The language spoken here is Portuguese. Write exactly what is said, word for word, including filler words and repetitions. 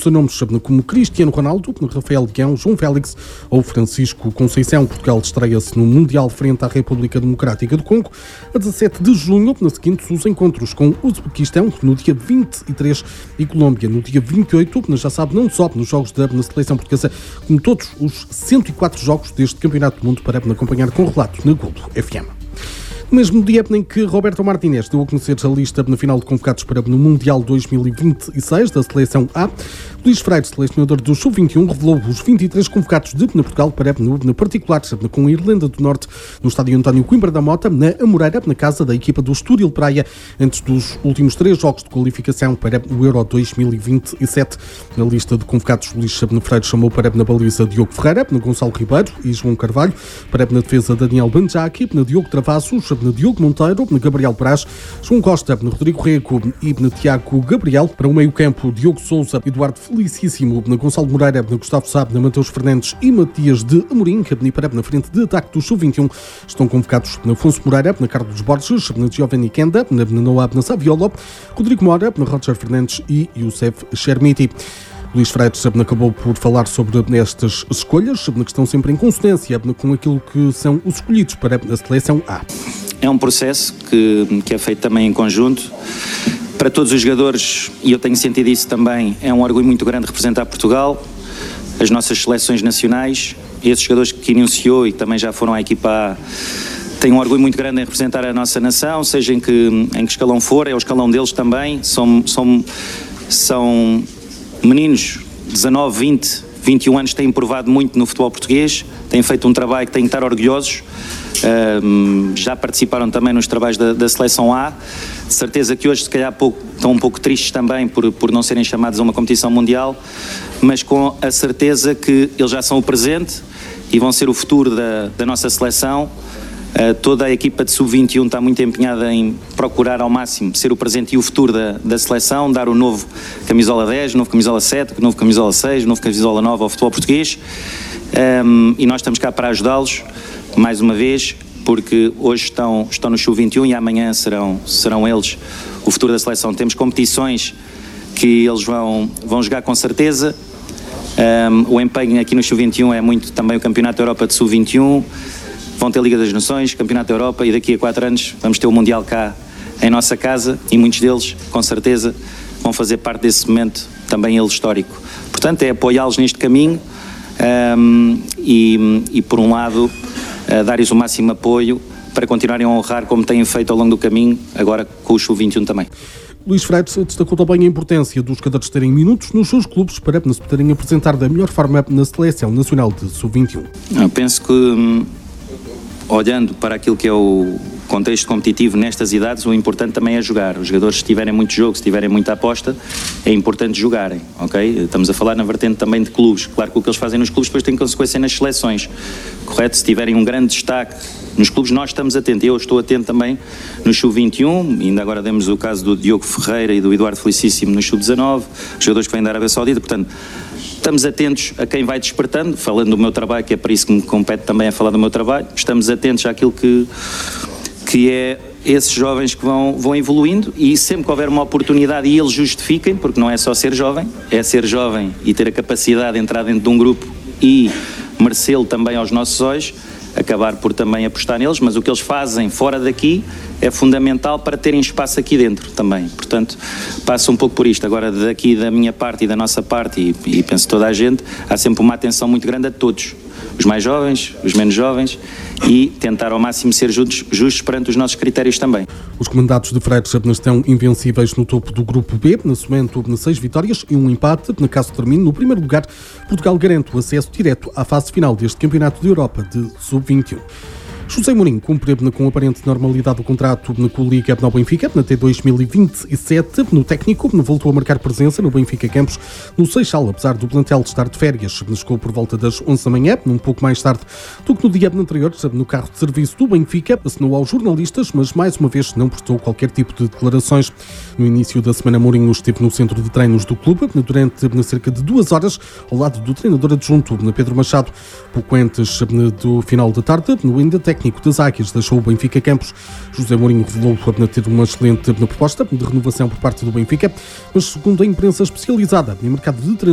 juntam-se nomes como Cristiano Ronaldo, Rafael Leão, João Félix ou Francisco Conceição. Portugal estreia-se no Mundial frente à República Democrática do Congo a dezassete de junho, na seguinte os encontros com o Uzbequistão no dia vinte e três e Colômbia no dia vinte e oito. Já sabe, não só nos jogos da na seleção portuguesa, como todos os cento e quatro jogos deste Campeonato do Mundo, para acompanhar com relato na Globo F M. No mesmo dia em que Roberto Martínez deu a conhecer a lista na final de convocados para no Mundial dois mil e vinte e seis da Seleção A, Luís Freire, selecionador do sub vinte e um, revelou os vinte e três convocados de Portugal para no particular com a Irlanda do Norte no estádio António Coimbra da Mota, na Amoreira, na casa da equipa do Estoril Praia, antes dos últimos três jogos de qualificação para o Euro dois mil e vinte e sete. Na lista de convocados, Luís Freire chamou para na baliza Diogo Ferreira, na Gonçalo Ribeiro e João Carvalho, para na defesa Daniel Banjaki, na Diogo Travassos, na Diogo Monteiro, na Gabriel Braz, João Costa, na Rodrigo Rego e na Tiago Gabriel. Para o meio-campo, Diogo Sousa, Eduardo Felicíssimo, na Gonçalo Moreira, na Gustavo Sá, na Mateus Fernandes e Matias de Amorim. E para na frente de ataque do sub vinte e um estão convocados na Afonso Moreira, na Carlos Borges, na Giovanni Kenda, na Noab, na Saviola, Rodrigo Mora, na Roger Fernandes e Youssef Chermiti. Luís Freire acabou por falar sobre estas escolhas, que estão sempre em consonância com aquilo que são os escolhidos para a Seleção A. É um processo que, que é feito também em conjunto. Para todos os jogadores, e eu tenho sentido isso também, é um orgulho muito grande representar Portugal, as nossas seleções nacionais. Esses jogadores que iniciou e também já foram à equipa A têm um orgulho muito grande em representar a nossa nação, seja em que, em que escalão for, é o escalão deles também. São, são, são meninos de dezanove, vinte, vinte e um anos que têm provado muito no futebol português, têm feito um trabalho que têm que estar orgulhosos. Um, já participaram também nos trabalhos da, da Seleção A. De certeza que hoje se calhar pouco, estão um pouco tristes também por, por não serem chamados a uma competição mundial, mas com a certeza que eles já são o presente e vão ser o futuro da, da nossa seleção. Uh, toda a equipa de sub vinte e um está muito empenhada em procurar ao máximo ser o presente e o futuro da, da seleção, dar o novo camisola dez, o novo camisola sete, o novo camisola seis, o novo camisola nove ao futebol português. Um, e nós estamos cá para ajudá-los mais uma vez, porque hoje estão, estão no sub vinte e um e amanhã serão, serão eles o futuro da seleção. Temos competições que eles vão, vão jogar com certeza. Um, o empenho aqui no sub vinte e um é muito também o Campeonato da Europa de sub vinte e um. Vão ter Liga das Nações, Campeonato da Europa, e daqui a quatro anos vamos ter o Mundial cá em nossa casa, e muitos deles, com certeza, vão fazer parte desse momento também ele histórico. Portanto, é apoiá-los neste caminho um, e, e, por um lado, uh, dar-lhes o máximo apoio para continuarem a honrar como têm feito ao longo do caminho, agora com o sub vinte e um também. Luís Freire destacou também a importância dos jogadores terem minutos nos seus clubes para se poderem apresentar da melhor forma na Seleção Nacional de sub vinte e um. Eu penso que, hum, olhando para aquilo que é o contexto competitivo nestas idades, o importante também é jogar. Os jogadores, se tiverem muito jogo, se tiverem muita aposta, é importante jogarem, ok? Estamos a falar na vertente também de clubes. Claro que o que eles fazem nos clubes depois tem consequência nas seleções, correto? Se tiverem um grande destaque nos clubes, nós estamos atentos. Eu estou atento também no sub vinte e um, ainda agora demos o caso do Diogo Ferreira e do Eduardo Felicíssimo no sub dezanove, os jogadores que vêm da Arábia Saudita, portanto, estamos atentos a quem vai despertando, falando do meu trabalho, que é para isso que me compete também a falar do meu trabalho, estamos atentos àquilo que, que é esses jovens que vão, vão evoluindo, e sempre que houver uma oportunidade e eles justifiquem, porque não é só ser jovem, é ser jovem e ter a capacidade de entrar dentro de um grupo e merecê-lo também aos nossos olhos, acabar por também apostar neles, mas o que eles fazem fora daqui é fundamental para terem espaço aqui dentro também. Portanto, passa um pouco por isto. Agora, daqui da minha parte e da nossa parte, e, e penso toda a gente, há sempre uma atenção muito grande a todos. Os mais jovens, os menos jovens, e tentar ao máximo ser justos, justos perante os nossos critérios também. Os comandados de Freire estão invencíveis no topo do grupo B, na somando seis vitórias e um empate. Na caso termine no primeiro lugar, Portugal garante o acesso direto à fase final deste Campeonato de Europa de sub vinte e um. José Mourinho cumpre com aparente normalidade o contrato com o Liga no Benfica até dois mil e vinte e sete. No técnico, voltou a marcar presença no Benfica Campos no Seixal, apesar do plantel estar de férias. Chegou por volta das onze da manhã, um pouco mais tarde do que no dia anterior, no carro de serviço do Benfica. Assinou aos jornalistas, mas mais uma vez não prestou qualquer tipo de declarações. No início da semana, Mourinho esteve no centro de treinos do clube durante cerca de duas horas, ao lado do treinador adjunto, Pedro Machado. Pouco antes do final da tarde, no ainda técnico das Águias deixou o Benfica Campos. José Mourinho revelou ter uma excelente proposta de renovação por parte do Benfica, mas segundo a imprensa especializada em mercado de